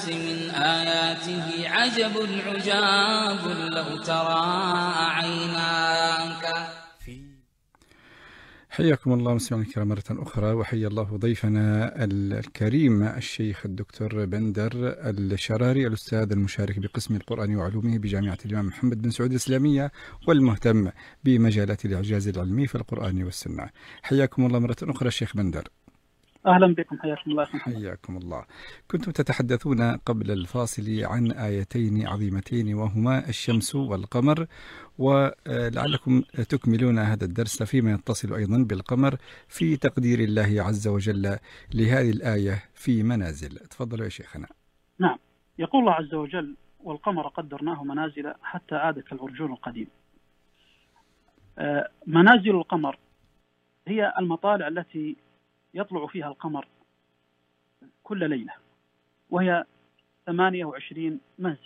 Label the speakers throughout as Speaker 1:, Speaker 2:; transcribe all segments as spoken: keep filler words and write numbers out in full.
Speaker 1: للناس من آياته عجب عجاب لو ترى عيناك.
Speaker 2: حياكم الله مستمعينا الكرام مرة أخرى، وحيا الله ضيفنا الكريم الشيخ الدكتور بندر الشراري، الأستاذ المشارك بقسم القرآن وعلومه بجامعة الإمام محمد بن سعود الإسلامية، والمهتم بمجالات الإعجاز العلمي في القرآن والسنة. حياكم الله مرة أخرى الشيخ بندر.
Speaker 3: أهلا بكم، حياكم الله.
Speaker 2: حياكم الله. كنتم تتحدثون قبل الفاصل عن آيتين عظيمتين وهما الشمس والقمر، ولعلكم تكملون هذا الدرس فيما يتصل أيضا بالقمر في تقدير الله عز وجل لهذه الآية في منازل. تفضلوا يا شيخنا.
Speaker 3: نعم، يقول الله عز وجل: والقمر قدرناه منازل حتى عاد كالعرجون القديم. منازل القمر هي المطالع التي يطلع فيها القمر كل ليلة، وهي ثمانية وعشرين منزل،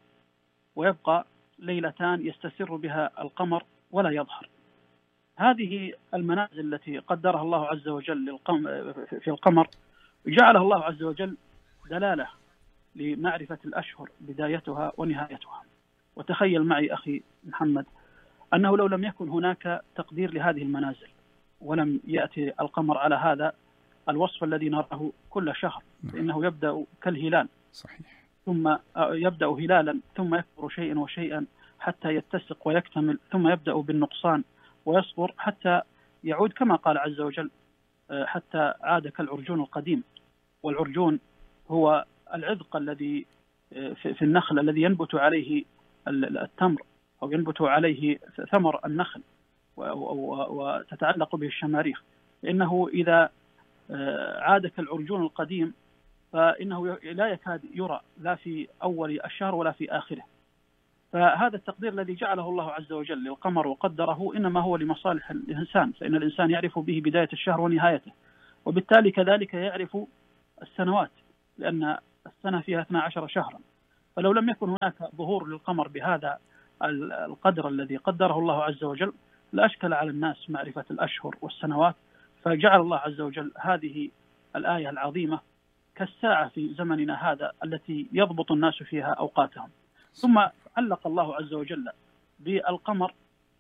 Speaker 3: ويبقى ليلتان يستسر بها القمر ولا يظهر. هذه المنازل التي قدرها الله عز وجل في القمر جعلها الله عز وجل دلالة لمعرفة الأشهر بدايتها ونهايتها. وتخيل معي أخي محمد أنه لو لم يكن هناك تقدير لهذه المنازل ولم يأتي القمر على هذا الوصف الذي نراه كل شهر، فإنه يبدأ كالهلال.
Speaker 2: صحيح.
Speaker 3: ثم يبدأ هلالا ثم يكبر شيئا وشيئا حتى يتسق ويكتمل، ثم يبدأ بالنقصان ويصغر حتى يعود كما قال عز وجل: حتى عاد كالعرجون القديم. والعرجون هو العذق الذي في النخل الذي ينبت عليه التمر أو ينبت عليه ثمر النخل وتتعلق به الشماريخ. لأنه إذا عاد كالعرجون القديم فإنه لا يكاد يرى لا في أول الشهر ولا في آخره. فهذا التقدير الذي جعله الله عز وجل للقمر وقدره إنما هو لمصالح الإنسان، فإن الإنسان يعرف به بداية الشهر ونهايته، وبالتالي كذلك يعرف السنوات، لأن السنة فيها اثنا عشر شهرا. فلو لم يكن هناك ظهور للقمر بهذا القدر الذي قدره الله عز وجل لأشكل على الناس معرفة الأشهر والسنوات. فجعل الله عز وجل هذه الآية العظيمة كالساعة في زمننا هذا التي يضبط الناس فيها أوقاتهم. ثم علق الله عز وجل بالقمر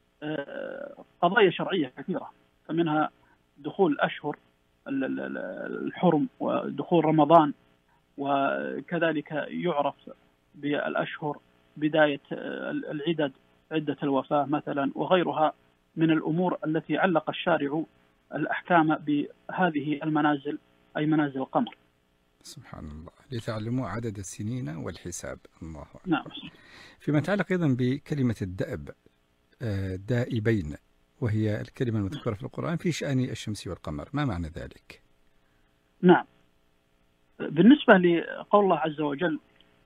Speaker 3: قضايا شرعية كثيرة، فمنها دخول أشهر الحرم ودخول رمضان، وكذلك يعرف بالأشهر بداية العدد، عدة الوفاة مثلا، وغيرها من الأمور التي علق الشارع الأحكام بهذه المنازل، أي منازل القمر.
Speaker 2: سبحان الله، لتعلموا عدد السنين والحساب. الله أكبر.
Speaker 3: نعم.
Speaker 2: فيما يتعلق أيضا بكلمة الدأب، دائبين، وهي الكلمة المذكورة في القرآن في شأن الشمس والقمر، ما معنى ذلك؟
Speaker 3: نعم، بالنسبة لقول الله عز وجل: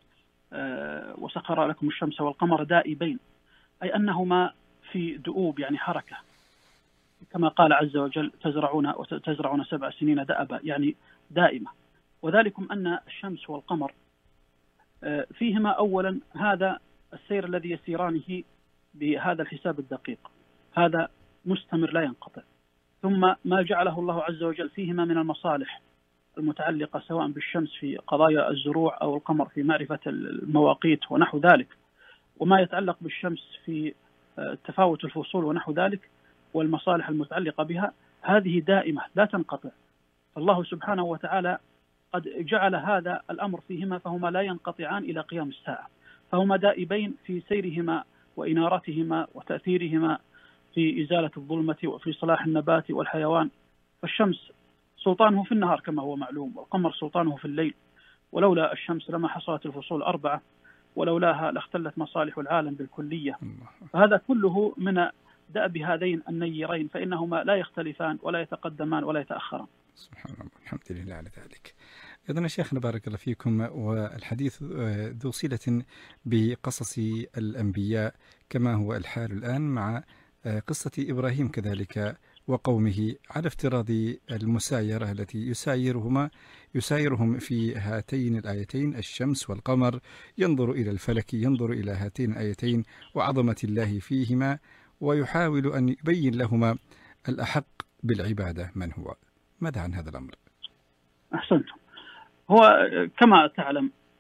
Speaker 3: وسخر لكم الشمس والقمر دائبين، أي أنهما في دؤوب، يعني حركة، كما قال عز وجل: تزرعون وتزرعون سبع سنين دأبا، يعني دائمة. وذلكم أن الشمس والقمر فيهما أولا هذا السير الذي يسيرانه بهذا الحساب الدقيق، هذا مستمر لا ينقطع. ثم ما جعله الله عز وجل فيهما من المصالح المتعلقة سواء بالشمس في قضايا الزروع أو القمر في معرفة المواقيت ونحو ذلك، وما يتعلق بالشمس في تفاوت الفصول ونحو ذلك، والمصالح المتعلقة بها، هذه دائمة لا تنقطع. فالله سبحانه وتعالى قد جعل هذا الأمر فيهما فهما لا ينقطعان إلى قيام الساعة، فهما دائبين في سيرهما وإنارتهما وتأثيرهما في إزالة الظلمة وفي صلاح النبات والحيوان. فالشمس سلطانه في النهار كما هو معلوم، والقمر سلطانه في الليل، ولولا الشمس لما حصلت الفصول أربعة، ولولاها لاختلت مصالح العالم بالكلية. فهذا كله من دأب هذين النيرين، فإنهما لا يختلفان ولا يتقدمان ولا يتأخران.
Speaker 2: سبحان الله، الحمد لله على ذلك. إذن يا شيخنا بارك الله فيكم، والحديث ذو صلة بقصص الأنبياء كما هو الحال الآن مع قصة إبراهيم كذلك وقومه، على افتراض المسايرة التي يسايرهما يسايرهم في هاتين الآيتين الشمس والقمر، ينظر إلى الفلك، ينظر إلى هاتين الآيتين وعظمة الله فيهما، ويحاول أن يبين لهما الأحق بالعبادة من هو. ماذا عن هذا الأمر؟
Speaker 3: أحسنتم. هو كما تعلم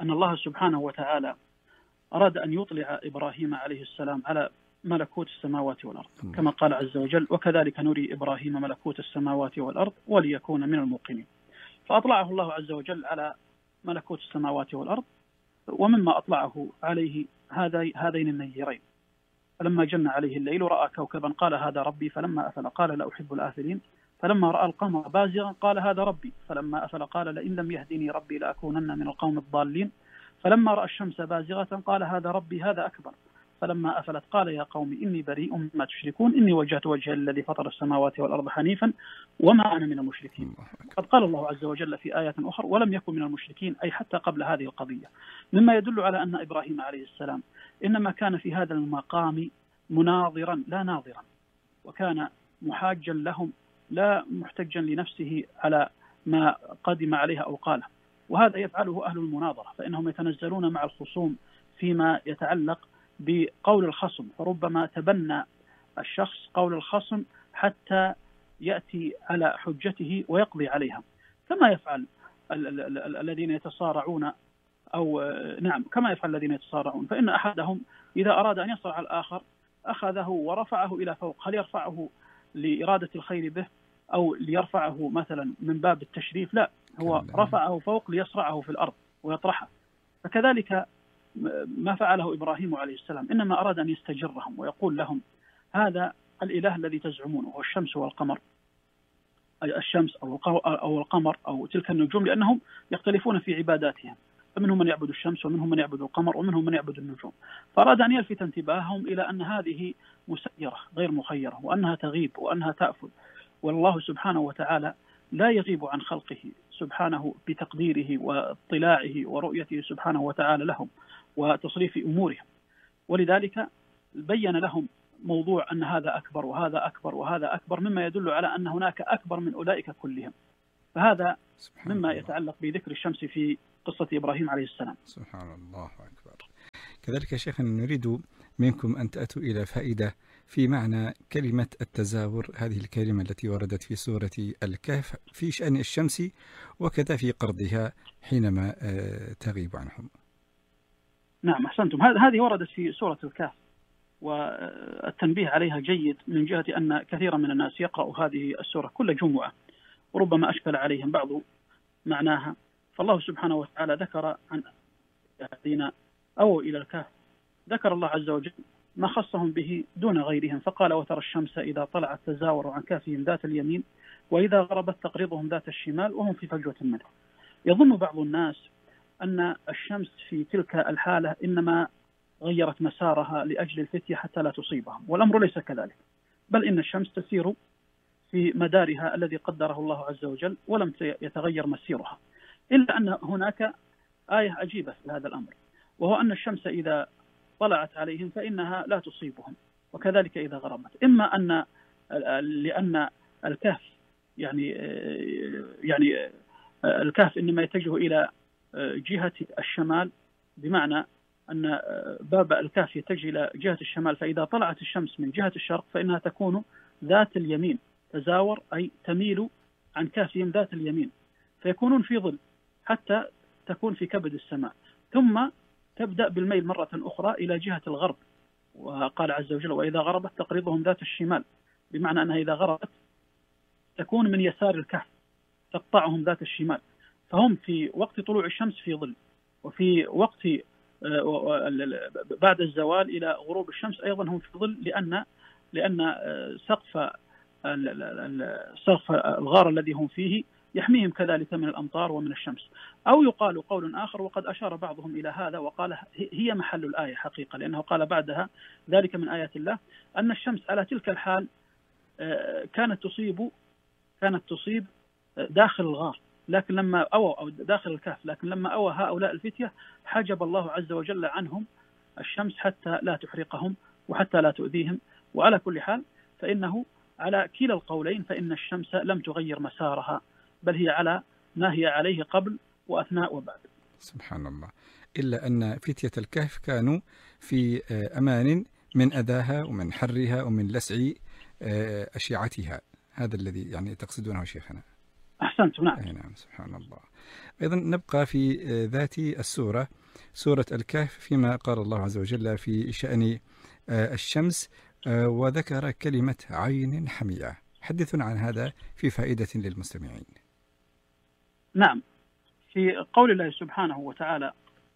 Speaker 3: أن الله سبحانه وتعالى أراد أن يطلع إبراهيم عليه السلام على ملكوت السماوات والأرض، كما قال عز وجل: وكذلك نري إبراهيم ملكوت السماوات والأرض وليكون من الموقنين. فأطلعه الله عز وجل على ملكوت السماوات والأرض، ومما أطلعه عليه هذين النيرين. فلما جن عليه الليل رأى كوكبا قال هذا ربي، فلما أفل قال لا أحب الآفلين، فلما رأى القمر بازغا قال هذا ربي، فلما أفل قال لئن لم يهدني ربي لأكونن من القوم الضالين، فلما رأى الشمس بازغة قال هذا ربي هذا أكبر، فلما أفلت قال يا قوم إني بريء مما تشركون إني وجهت وجهي الذي فطر السماوات والأرض حنيفا وما أنا من المشركين. قد قال الله عز وجل في آيات أخرى: ولم يكن من المشركين، أي حتى قبل هذه القضية، مما يدل على أن إبراهيم عليه السلام إنما كان في هذا المقام مناظرا لا ناظرا، وكان محاجا لهم لا محتجا لنفسه على ما قدم عليها أو قاله. وهذا يفعله أهل المناظرة، فإنهم يتنزلون مع الخصوم فيما يتعلق بقول الخصم، فربما تبنى الشخص قول الخصم حتى يأتي على حجته ويقضي عليها، كما يفعل الذين يتصارعون أو نعم كما يفعل الذين يتصارعون. فإن أحدهم إذا أراد أن يصرع الآخر أخذه ورفعه إلى فوق، هل يرفعه لإرادة الخير به أو ليرفعه مثلا من باب التشريف؟ لا، هو رفعه فوق ليصرعه في الأرض ويطرحه. فكذلك ما فعله إبراهيم عليه السلام، إنما أراد أن يستجرهم ويقول لهم: هذا الإله الذي تزعمونه هو الشمس والقمر، أي الشمس أو القمر أو تلك النجوم، لأنهم يختلفون في عباداتهم، فمنهم من يعبد الشمس ومنهم من يعبد القمر ومنهم من يعبد النجوم. فأراد أن يلفت انتباههم إلى أن هذه مسيرة غير مخيرة، وأنها تغيب وأنها تأفل، والله سبحانه وتعالى لا يغيب عن خلقه سبحانه بتقديره واطلاعه ورؤيته سبحانه وتعالى لهم وتصريف أمورهم. ولذلك بين لهم موضوع أن هذا أكبر وهذا أكبر وهذا أكبر، مما يدل على أن هناك أكبر من أولئك كلهم. فهذا مما يتعلق بذكر الشمس في قصة إبراهيم عليه السلام.
Speaker 2: سبحان الله أكبر. كذلك يا شيخ نريد منكم أن تأتوا إلى فائدة في معنى كلمة التزاور، هذه الكلمة التي وردت في سورة الكهف في شأن الشمس وكذا في قرضها حينما تغيب عنهم.
Speaker 3: نعم أحسنتم، هذه وردت في سورة الكهف، والتنبيه عليها جيد من جهة أن كثيرا من الناس يقرأ هذه السورة كل جمعة وربما أشكل عليهم بعض معناها. فالله سبحانه وتعالى ذكر عن الذين أووا إلى الكهف، ذكر الله عز وجل ما خصهم به دون غيرهم، فقال: وترى الشمس إذا طلعت تزاور عن كهفهم ذات اليمين وإذا غربت تقرضهم ذات الشمال وهم في فجوة منه. يظن بعض الناس أن الشمس في تلك الحالة إنما غيرت مسارها لأجل الفتية حتى لا تصيبهم، والأمر ليس كذلك، بل إن الشمس تسير في مدارها الذي قدره الله عز وجل ولم يتغير مسيرها، إلا أن هناك آية عجيبة في هذا الأمر، وهو أن الشمس إذا طلعت عليهم فإنها لا تصيبهم، وكذلك إذا غربت. إما أن لأن الكهف يعني يعني الكهف إنما يتجه إلى جهة الشمال، بمعنى أن باب الكهف يتجه إلى جهة الشمال، فإذا طلعت الشمس من جهة الشرق فإنها تكون ذات اليمين، تزاور أي تميل عن كهفهم ذات اليمين، فيكونون في ظل حتى تكون في كبد السماء، ثم تبدأ بالميل مرة أخرى إلى جهة الغرب. وقال عز وجل: وإذا غربت تقرضهم ذات الشمال، بمعنى أنها إذا غربت تكون من يسار الكهف تقطعهم ذات الشمال، فهم في وقت طلوع الشمس في ظل، وفي وقت بعد الزوال إلى غروب الشمس أيضا هم في ظل، لأن لأن سقف سقف الغار الذي هم فيه يحميهم كذلك من الأمطار ومن الشمس. أو يقال قول آخر، وقد أشار بعضهم إلى هذا وقال هي محل الآية حقيقة، لأنه قال بعدها: ذلك من آيات الله، أن الشمس على تلك الحال كانت تصيب كانت تصيب داخل الغار، لكن لما أوى أو داخل الكهف، لكن لما أوى هؤلاء الفتية حجب الله عز وجل عنهم الشمس حتى لا تحرقهم وحتى لا تؤذيهم. وعلى كل حال فإنه على كلا القولين فإن الشمس لم تغير مسارها، بل هي على ما هي عليه قبل وأثناء وبعد.
Speaker 2: سبحان الله. إلا أن فتية الكهف كانوا في أمان من أذاها ومن حرها ومن لسع أشعتها، هذا الذي يعني تقصدونه شيخنا.
Speaker 3: أحسنت. نعم.
Speaker 2: أي نعم. سبحان الله. أيضا نبقى في ذات السورة، سورة الكهف، فيما قال الله عز وجل في شأن الشمس وذكر كلمة عين حمية. حدثنا عن هذا في فائدة للمستمعين.
Speaker 3: نعم، في قول الله سبحانه وتعالى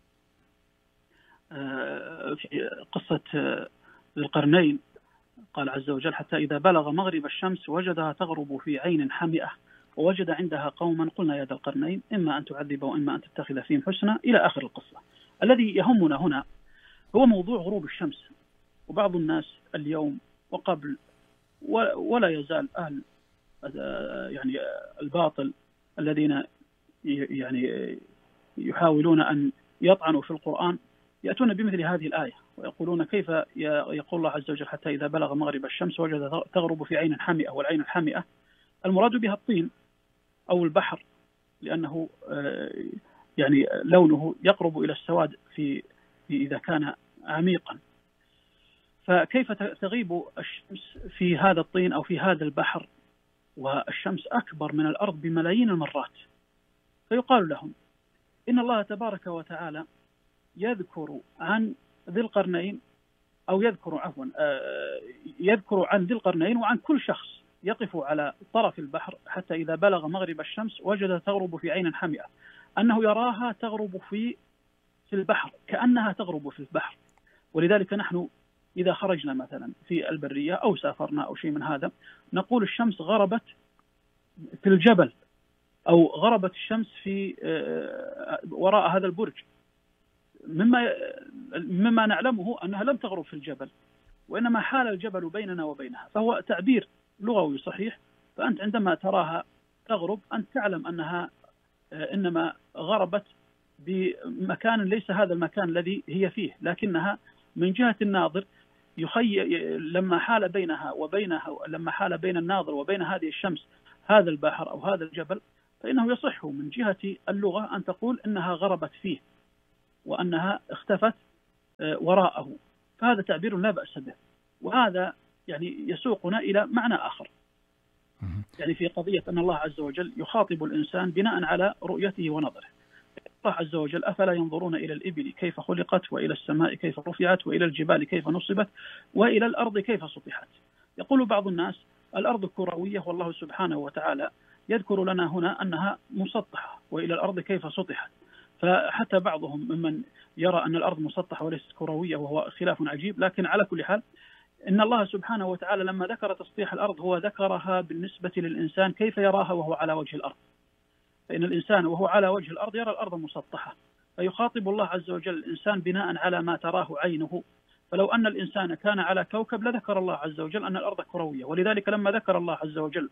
Speaker 3: في قصة ذي القرنين قال عز وجل: حتى إذا بلغ مغرب الشمس وجدها تغرب في عين حمئة ووجد عندها قوما قلنا يا ذا القرنين إما أن تعذب وإما أن تتخذ فيهم حسنا، إلى آخر القصة. الذي يهمنا هنا هو موضوع غروب الشمس. وبعض الناس اليوم وقبل ولا يزال أهل يعني الباطل الذين يعني يحاولون أن يطعنوا في القرآن يأتون بمثل هذه الآية ويقولون كيف يقول الله عز وجل: حتى إذا بلغ مغرب الشمس وجد تغرب في عين حمئة. والعين الحمئة المراد بها الطين أو البحر، لأنه يعني لونه يقرب إلى السواد في إذا كان عميقا. فكيف تغيب الشمس في هذا الطين أو في هذا البحر والشمس أكبر من الأرض بملايين المرات؟ فيقال لهم إن الله تبارك وتعالى يذكر عن ذي القرنين أو يذكر عفوا يذكر عن ذي القرنين وعن كل شخص يقف على طرف البحر حتى إذا بلغ مغرب الشمس وجد تغرب في عين حمئة، أنه يراها تغرب في في البحر كأنها تغرب في البحر. ولذلك نحن إذا خرجنا مثلا في البرية أو سافرنا أو شيء من هذا نقول الشمس غربت في الجبل أو غربت الشمس في وراء هذا البرج، مما مما نعلمه أنها لم تغرب في الجبل وإنما حال الجبل بيننا وبينها. فهو تعبير لغوي صحيح. فأنت عندما تراها تغرب أنت تعلم أنها إنما غربت بمكان ليس هذا المكان الذي هي فيه، لكنها من جهة الناظر يخيل لما حال بينها وبينها لما حال بين الناظر وبين هذه الشمس هذا البحر أو هذا الجبل، فإنه يصح من جهة اللغة أن تقول إنها غربت فيه وأنها اختفت وراءه. فهذا تعبير لا بأس به، وهذا يعني يسوقنا إلى معنى آخر، يعني في قضية أن الله عز وجل يخاطب الإنسان بناء على رؤيته ونظره. الله عز وجل: أفلا ينظرون إلى الإبل كيف خلقت وإلى السماء كيف رفعت وإلى الجبال كيف نصبت وإلى الأرض كيف سطحت. يقول بعض الناس الأرض كروية، والله سبحانه وتعالى يذكر لنا هنا أنها مسطحة، وإلى الأرض كيف سطحت. فحتى بعضهم ممن يرى أن الأرض مسطحة وليست كروية، وهو خلاف عجيب. لكن على كل حال إن الله سبحانه وتعالى لما ذكر تسطيح الأرض هو ذكرها بالنسبة للإنسان كيف يراها وهو على وجه الأرض. فإن الإنسان وهو على وجه الأرض يرى الأرض مسطحة، فيخاطب الله عز وجل الإنسان بناء على ما تراه عينه. فلو أن الإنسان كان على كوكب لذكر الله عز وجل أن الأرض كروية. ولذلك لما ذكر الله عز وجل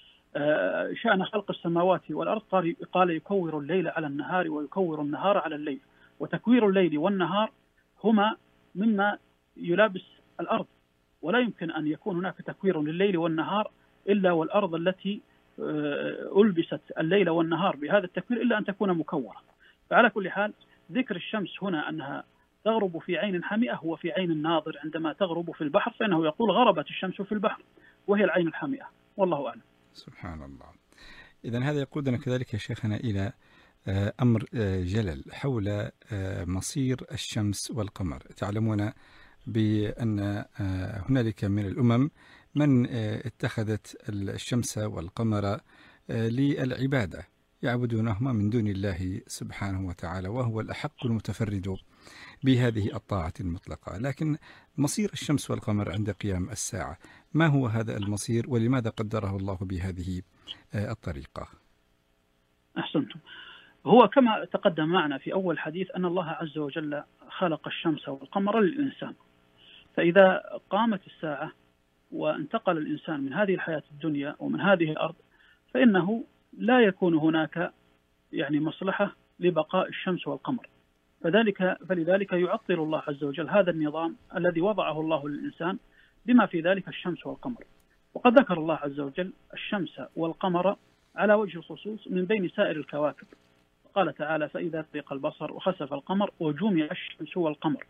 Speaker 3: شأن خلق السماوات والأرض قال يكور الليل على النهار ويكور النهار على الليل. وتكوير الليل والنهار هما مما يلابس الأرض، ولا يمكن أن يكون هناك تكوير لليل والنهار إلا والأرض التي ألبست الليل والنهار بهذا التكوير إلا أن تكون مكورة. فعلى كل حال ذكر الشمس هنا أنها تغرب في عين حمئة هو في عين الناظر عندما تغرب في البحر، فإنه يقول غربت الشمس في البحر وهي العين الحمئة، والله أعلم.
Speaker 2: سبحان الله. إذن هذا يقودنا كذلك يا شيخنا إلى أمر جلل حول مصير الشمس والقمر. تعلمون بأن هنالك من الأمم من اتخذت الشمس والقمر للعبادة، يعبدونهما من دون الله سبحانه وتعالى، وهو الأحق المتفرد بهذه الطاعة المطلقة. لكن مصير الشمس والقمر عند قيام الساعة، ما هو هذا المصير ولماذا قدره الله بهذه الطريقة؟
Speaker 3: أحسنتم. هو كما تقدم معنا في أول حديث أن الله عز وجل خلق الشمس والقمر للإنسان، فإذا قامت الساعة وانتقل الإنسان من هذه الحياة الدنيا ومن هذه الأرض فإنه لا يكون هناك يعني مصلحة لبقاء الشمس والقمر. فذلك فلذلك يعطل الله عز وجل هذا النظام الذي وضعه الله للإنسان بما في ذلك الشمس والقمر. وقد ذكر الله عز وجل الشمس والقمر على وجه الخصوص من بين سائر الكواكب. قال تعالى: فإذا برق البصر وخسف القمر وجمع الشمس والقمر.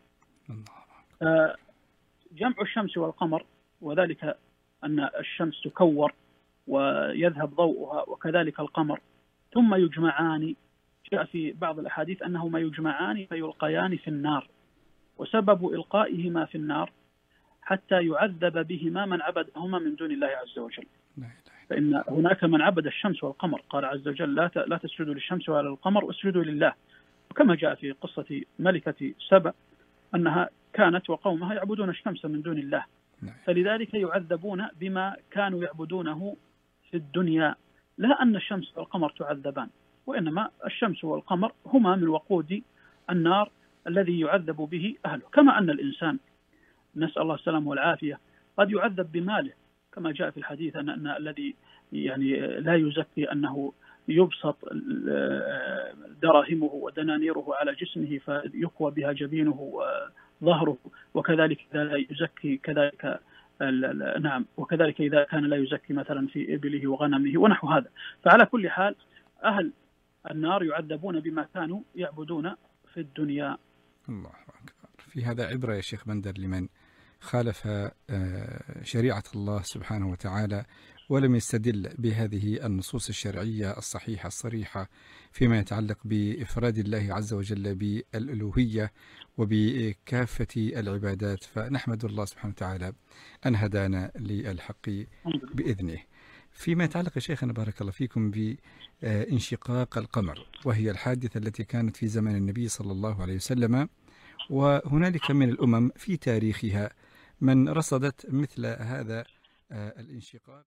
Speaker 3: جمع الشمس والقمر، وذلك أن الشمس تكور ويذهب ضوءها وكذلك القمر، ثم يجمعان جاء في بعض الأحاديث أنهما يجمعان فيلقيان في النار، وسبب إلقائهما في النار حتى يعذب بهما من عبدهما من دون الله عز وجل. فإن هناك من عبد الشمس والقمر، قال عز وجل لا لا تسجدوا للشمس ولا للقمر واسجدوا لله. وكما جاء في قصة ملكة سبأ أنها كانت وقومها يعبدون الشمس من دون الله، فلذلك يعذبون بما كانوا يعبدونه في الدنيا، لا أن الشمس والقمر تعذبان، وإنما الشمس والقمر هما من وقود النار الذي يعذب به أهله. كما أن الإنسان نسأل الله السلامة والعافية قد يعذب بماله، كما جاء في الحديث أن, أن الذي يعني لا يزكي أنه يبسط دراهمه ودنانيره على جسمه فيقوى بها جبينه وظهره، وكذلك إذا لا يزكي كذلك نعم، وكذلك إذا كان لا يزكي مثلا في إبله وغنمه ونحو هذا. فعلى كل حال أهل النار يعذبون بما كانوا يعبدون في الدنيا.
Speaker 2: الله أكبر. في هذا عبرة يا شيخ بندر لمن خالف شريعة الله سبحانه وتعالى ولم يستدل بهذه النصوص الشرعية الصحيحة الصريحة فيما يتعلق بإفراد الله عز وجل بالألوهية وبكافة العبادات. فنحمد الله سبحانه وتعالى أن هدانا للحق بإذنه. فيما يتعلق يا شيخنا بارك الله فيكم بانشقاق القمر، وهي الحادثة التي كانت في زمن النبي صلى الله عليه وسلم، وهنالك من الأمم في تاريخها من رصدت مثل هذا الانشقاق.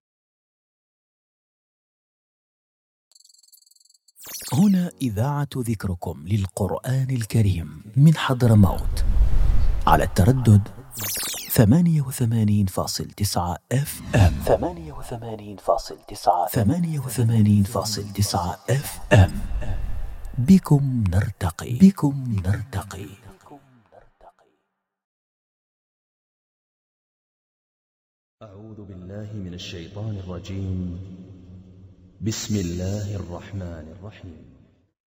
Speaker 4: هنا إذاعة ذكركم للقرآن الكريم من حضرموت على التردد ثمانية وثمانين فاصل تسعة اف ام ثمانية وثمانين فاصل تسعة ثمانية وثمانين فاصل تسعة اف ام. بكم نرتقي بكم نرتقي.
Speaker 5: أعوذ بالله من الشيطان الرجيم. بسم الله الرحمن الرحيم.